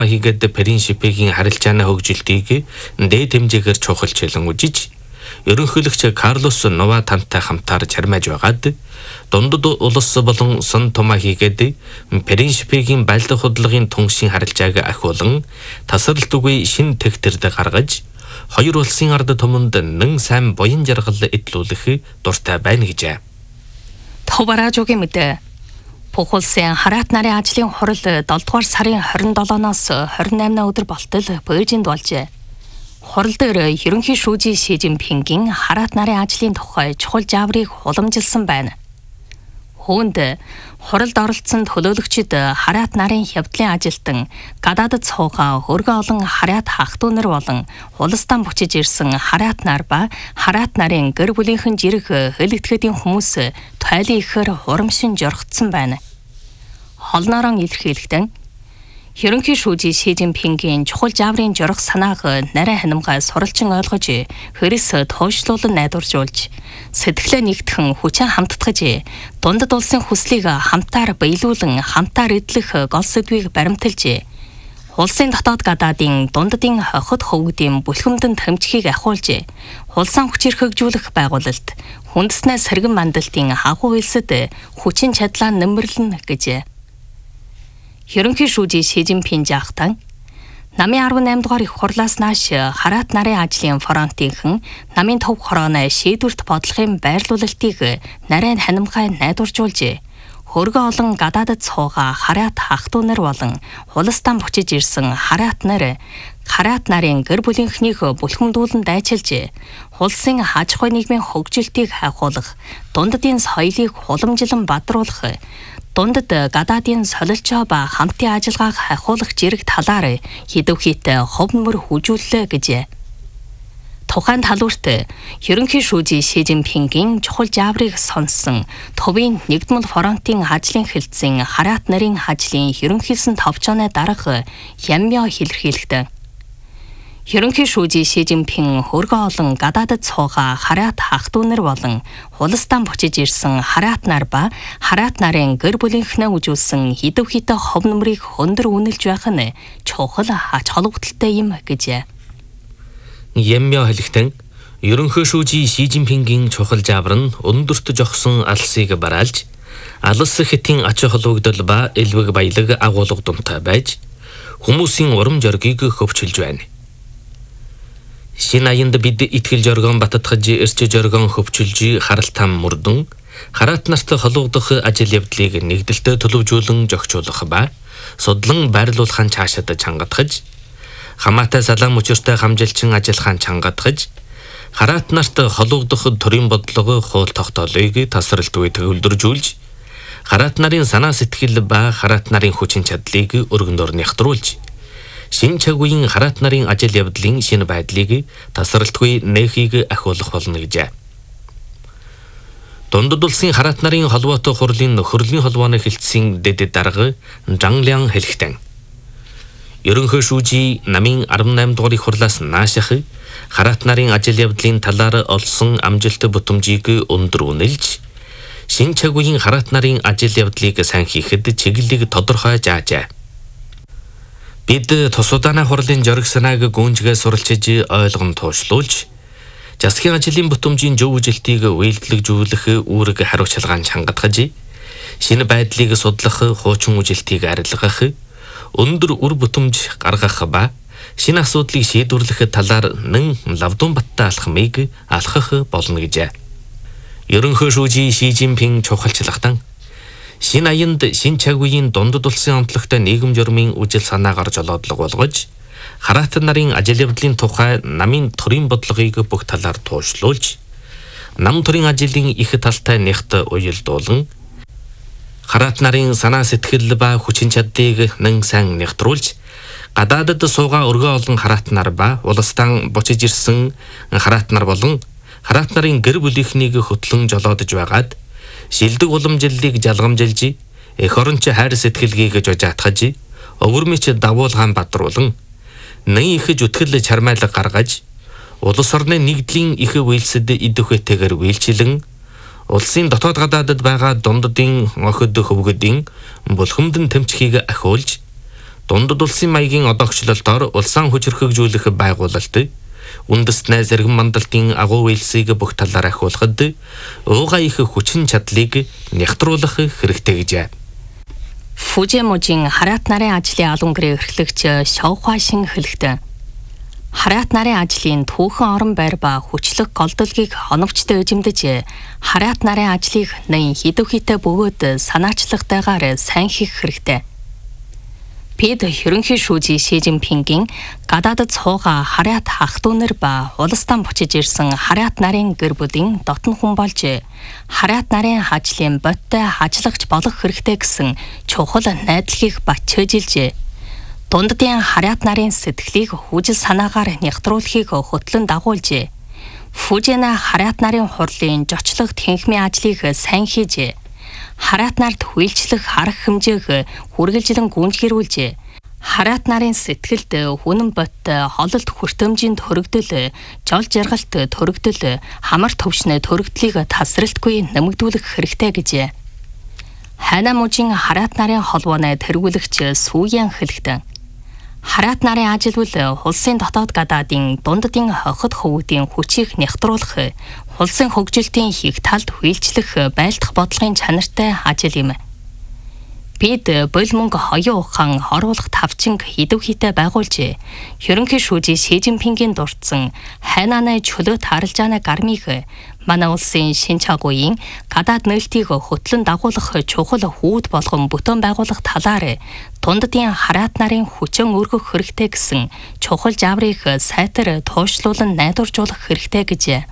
хийгээд принципийн харилцааны хөгжилтийг дээд хэмжээгээр чухалчлан үжиж, ерөнхийлөгч Карлос Новатантай хамтаар чармааж байгаад дундад улс болон сон томаа хийгээд принципийн байлдах хөдөлгөөний түншийн харилцааг ахиулан тасралтгүй шин тэгтэрд гаргаж, хоёр улсын ард түмэнд нэн сайн буян жаргал эдлүүлэх дуртай байна гэжээ. Товаражуугийн мэдээ. Бүх улсын хараат нарын ажлын хурал 7 дугаар сарын 27-оос 28 өдөр болтол Бээжинд болжээ. Хурал дээр ерөнхий шүүжий Ши Жинпингийн хараат нарын ажлын тухай чухал жаврыг хуламжилсан байна. Хөөнд хуралд оролцсон төлөөлөгчид хараат нарын хявдлын ажилтан гадаадд суугаа хөргө олон хараат ах トゥ нар болон улсдаа бучиж ирсэн хараат нар ба хараат нарын гэр бүлийнхэн жирэх хэлэгдэхэд хүмүүс тойлын ихээр хурамшин жоргоцсон байна. Холноорон илэрхийлэхдээ ерөнхий шүүжий Ши Жинпингийн чухал жаврын жорох санааг нарийн ханамгай суралжин ойлгож, хэрэгс тоошлуулан найдваржуулж, сэтгэлээ нэгтгэн хүчин хамтдагж, дундад улсын хүслийг хамтаар биелүүлэн хамтаар эдлэх гол сэдвийг баримталж, улсын дотоод гадаадын дундадын хохид хөвгдийн бүлхэмдэн тэмцхийг ахиулж, улсын хүч эрхэгжүүлэх байгуулалт хүндэснээ сэргэн мандалтын агуу хэлсэд хүчин чадлаа нэмэрлэн гэж. Ерөнхий шүүжий Ши Жинпин жаахтан намын 18 дугаар их хурлаас нааш хараат нарын ажлын фронтийнхэн намын төв хорооны шийдвэрт бодлогын байрлуулалтыг нарийн ханамгай найдваржуулж, хөргө олон гадаадд суугаа хараат ах トゥ нар болон улсдаа бучиж ирсэн хараат нарын гэр бүлийнхнийг бүлхэмдүүлэн дайчилж, улсын аж ахуй нийгмийн хөгжилтийг хайхуулах, дундадын соёлыг хуламжлан бадруулах, дундад гадаадын солилчоо ба хамтын ажиллагааг хайхуулах зэрэг талаар хэдвхийтэй хов нэмэр хүжүүллээ гэж. Тухайн талбарт ерөнхий шүүжий Ши Жинпингийн чухал жаврыг сонссон төвийн нэгдмэл фронтын ажлын хэлтсийн хараат нарын ажлын ерөнхийлсөн товчооны дарга Яммё илэрхийлэхдээ ерөнхий шүүжий Ши Жинпин хөргө олон гадаадд суугаа хараат ах トゥ нар болон улсдаа бучиж ирсэн хараат нар ба хараат нарын гэр бүлийнхнээ үжүүлсэн хэдвхийтэй хов нэмрийг хөндөр үнэлж байх нь чухал ач холбогдолтой юм гэж. Яммё хэлэхдээ ерөнхий шүүжий Ши Жинпингийн чухал жавар нь өндөрт жогсон алсыг бараалж, алс хэтийн ач холбогдол ба элвэг баялаг агуулга дунтай байж, хүмүүсийн урам зоригийг хөвчилж байна. Шинэ аянд бид итгэл жоргон баттгаж, эрч жоргон хөвчилж харалтан мөрдөн, хараат нарт холбогдох ажил явдлыг нэгдэлтэй төлөвжүүлэн зохицуулах ба судлан байрлуулахын цаашид чангадгаж, хамаатай салаам учиртай хамжилчин ажиллахын чангадгаж, хараат нарт холбогдох төрийн бодлого хууль тогтоолыг тасралтгүй төвлөржүүлж, хараат нарын санаа сэтгэл ба хараат нарын хүчин чадлыг өргөндөр нягтруулж, шин чагийн хараат нарын ажил явдлын шинэ байдлыг тасралтгүй нээхийг ахиулах болно гэж. Дундад улсын хараат нарын холбоотой хурлын нөхөрлөлийн холбооны хэлтсийн дэд дарга Жанглян хэлэхдээ ерөнхий шүүжий намын 18 дугаар их хурлаас нааших хараат нарын ажил явдлын талаар олсон амжилт бүтэмжийг өндөр үнэлж, шин чагийн хараат нарын ажил явдлыг сайн хийхэд чиглэлийг тодорхой заажээ. Бид тусуудааны хурлын жориг санааг гүнжгээ суралцж ойлгон туушлуулж, засгийн ажлын бүтэмжийн зөв үжилтийг үйлдэлжүүлэх үүрэг хариуцлагаан чангадгаж, шинэ байдлыг судлах, хуучин үжилтийг арилгах, өндөр үр бүтэмж гаргах ба шинэ асуудлыг шийдвэрлэх талаар нэн лавдун баттай алхмыг алхах болно гэж. Ерөнхий шүүжий Ши Жинпин чухалчлагтан шинэ аянд шин чагийн дундад улсын онцлогтой нийгэм журмын үжил санаагаар жолоодлого болгож, хараат нарын ажил явдлын тухай намын төрийн бодлогыг бүх талаар туушлуулж, нам төрийн ажлын их талтай нэгт уялдуулан, хараат нарын санаа сэтгэл ба хүчин чадлыг нэн сайн нягтруулж, гадаадд суугаа өргөө олон хараат нар ба улсдаа бучиж ирсэн хараат нар болон хараат нарын гэр бүлийнхнийг хөтлөн жолоодж байгаад, шилдэг уламжлалыг жалгамжилж, эх оронч хайр сэтгэлгийг жожаатгаж, өвөрмөч давуулгаан бадруулан, нэн их зүтгэл чармайлаг гаргаж, улс орны нэгдлийн их үйлсэд идэвхтэйгээр үйлчилэн, улсын дотоод гадаадд байгаа дундадын охид хөвгөдийн булхамдан тэмцхийг ахиулж, Дундад улсын маягийн одоогчлолтоор улсаан хүчирхэгжүүлэх байгуулалт үндэстнээ зэрэг мандалтын агуу үйлсийг бүх талаар ахиулахад уугай их хүчин чадлыг нягтруулах хэрэгтэй гэжээ. Фужиможийн хараат нарын ажлын албан гэрээ эрхлэгч Шовхуашин хэлэхдээ хараат нарын ажлын түүхэн орон байр ба хүчлэг голдолгийг оновчтой эзэмдэж хараат нарын ажлыг нэн хидүүхийтэй бөгөөд санаачлагтайгаар сайн хийх хэрэгтэй. Бид ерөнхий шүүжий Ши Жинпингийн гадаадд сууга хараат ах дүүнэр ба улстан бочиж ирсэн хараат нарын гэр бүлийн дотн хүн болж хараат нарын ажлын бодтой ажиллагч болох хэрэгтэй гэсэн чухал найдлагыг батжжилжээ. Дунддын хараат нарын сэтгэлийг хүжил санаагаар нягтруулахыг хөтлөн дагуулжээ. Фужина хараат нарын хурлын жочлог тэнхмийн ажлыг сайн хийж хараат нарт хүйлчлэх арга хэмжээг хүргэлжлэн гүнзгийрүүлжээ. Хараат нарын сэтгэлд хүнэн бодтой хололт хүртэмжинд төрөгдөл, жол жаргалт төрөгдөл, хамар төвшнө төрөгдлийг тасралтгүй нэмэгдүүлэх хэрэгтэй гэжээ. Хайна мужийн хараат нарын холбооны тэргүүлэгч Сүүян хэлэхдээ хараат нарын ажил бол улсын дотоод гадаадын дунддын хохид хөвгүүдийн хүчийг нягтруулах, улсын хөгжилтийн их талд хүйлчлэх байлдах бодлогын чанартай ажил юм. Бид бол мөнгө хоёун ухаан оруулах тавчинг идэвхийтэй байгуулж, ерөнхий шүүжий Ши Жинпингийн дурдсан хайнааны чөлөөт харалжааны гармыг манай улсын шинж агууийн гадаад нээлтийг хөтлөн дагуулах чухал хүүд болгон бүтээн байгуулах талаар дунддын хараат нарын хүчин өргөх хэрэгтэй гэсэн чухал жаврыг сайтар туушлуулан найдваржуулах хэрэгтэй гэжээ.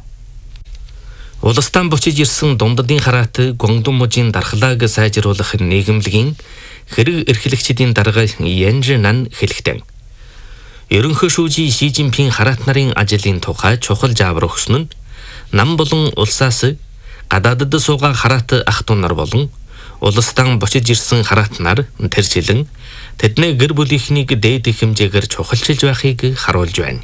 Улстан бочиж ирсэн дунддын хараат Гуандун мужийн дархлааг сайжруулах нийгэмлэгийн хэрэг эрхлэгчдийн дарга Янжинан хэлэхдээ ерөнхий шүүжий Ши Жинпин хараат нарын ажлын тухай чухал жавар өгсөн нь нам болон улсаас гадаадд суугаа хараат ах дүү нар болон улстан бочиж ирсэн хараат нар тэрчилэн тэдний гэр бүлийнхнийг дээд хэмжээгээр чухалчилж байхыг харуулж байна.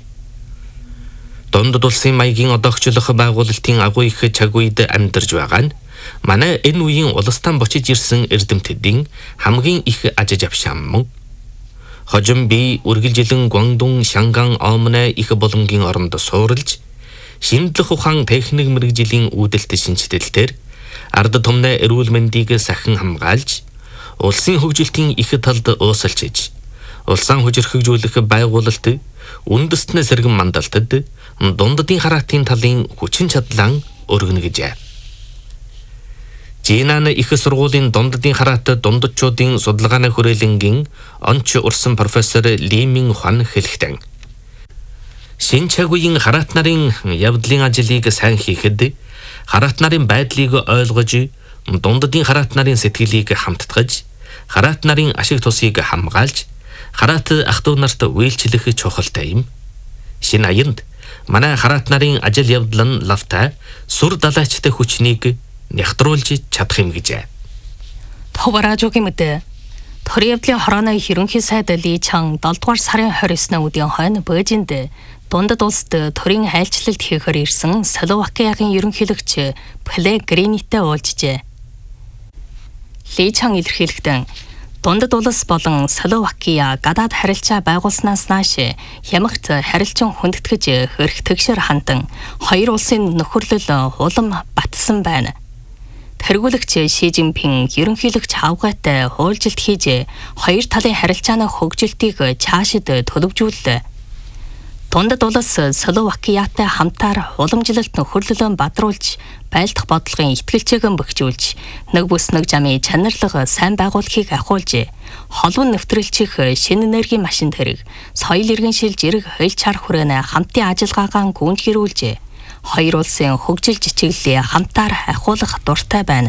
Дундад улсын маягийн одоогчлох байгуулалтын агуу их цаг үед амьдарч байгаа нь манай энэ үеийн улстан бочиж ирсэн эрдэмтдийн хамгийн их ажиж авшаам мөн. Хожим би үргэлжилэн Гуандун, Шанган, Омнэ их болонгийн оронд суурилж шинжлэх ухаан техник мэргэжлийн үүдэлт шинжилтээр ард түмнээ эрүүл мэндийг сахин хамгаалж улсын хөгжилтийн их талд уусалчиж улсаан хүчирхэгжүүлэх байгуулалт үндэстнээ сэргэн мандалтад дунддын хараатын талын хүчин чадлан өргөнө гэжээ. Жинан их сургуулийн дунддын хараат дундчуудын судалгааны хүрээлэнгийн онч урсан профессор Ли Мин Хуан хэлэхдээ шинж агууийн хараат нарын явдлын ажлыг сайн хийхэд хараат нарын байдлыг ойлгож дунддын хараат нарын сэтгэлийг хамтдагж хараат нарын ашиг тусыг хамгаалж хараат ах дүү нарт үйлчлэх чухалтай юм. Шинэ аянд манай хараат нарын ажил явдал нь лавтай сүр далайчтай хүчнийг нягтруулж чадах юм гэжээ. Товаражуугийн мэдээ. Төр явдлын хорооны ерөнхий сайд Ли Чан 7 дугаар сарын 29-ны өдрийн хойно Бээжинд дундад улсад төрийн хайлтчлалт хийхээр ирсэн Словакийн ерөнхийлөгч Пелегринитэй уулзжээ. Ли Чан илэрхийлэхдээ дундад улс болон Словакия гадаад харилцаа байгуулснаас нааш ямагт харилцан хүндэтгэж хөрх тэгшэр хандан хоёр улсын нөхөрлөл улам батсан байна. Тэргүүлэгч Ши Жинпин ерөнхийлөгч хавгайтай уулзалт хийж хоёр талын харилцааны хөгжилтийг цаашид төлөвжүүллээ. Дундад улс Словакиятай хамтаар уламжлалт нөхөрлөлөө бадруулж байлдах бодлогын итгэлчээгэн бөхжүүлж нэг бүс нэг замын чанарлага сайн байгуулахыг ахиулж холбон нэвтрүүлчих шинэ энергийн машин тэрэг соёл иргэншил зэрэг хөлж чар хүрээнэ хамтын ажиллагаагаа гүнзгийрүүлж хоёр улсын хөгжил жичиглэлийг хамтаар ахиулах дуртай байна.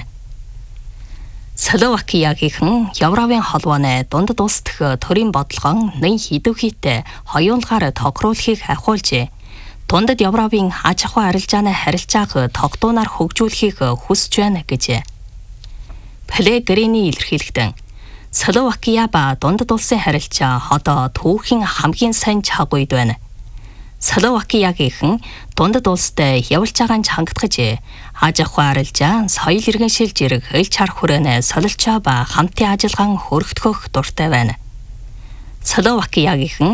Словакиягийн Европын холбооны дундад улс дэх төрийн бодлогон нэн идэвхийтэй хоёулгаар тохируулахыг ахиулж дундад Европын аж ахуй арилжааны харилцааг тогтуунаар хөгжүүлэхийг хүсэж байна гэжээ. Пелегрини илэрхийлэхдээ Словакия ба дундад улсын харилцаа одоо түүхийн хамгийн сайн цаг үед байна. Словакиягийн дундад улстай явуулж байгаа нь хангалтгаж аж ахуй арилжаа, соёл иргэншил зэрэг хэл чар хүрээнэ солилцоо ба хамтын ажиллагаан хөргөдгөх дуртай байна. Словакиягийн